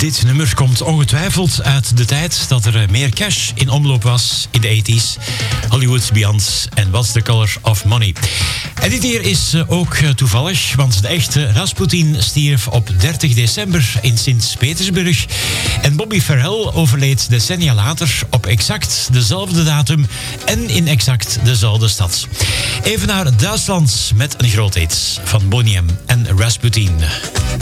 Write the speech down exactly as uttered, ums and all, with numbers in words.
Dit nummer komt ongetwijfeld uit de tijd dat er meer cash in omloop was in de tachtiger jaren. Hollywood Beyond en What's the Color of Money. En dit hier is ook toevallig, want de echte Rasputin stierf op dertig december in Sint-Petersburg. En Bobby Farrell overleed decennia later op exact dezelfde datum en in exact dezelfde stad. Even naar Duitsland met een groot hit van Boney M en Rasputin.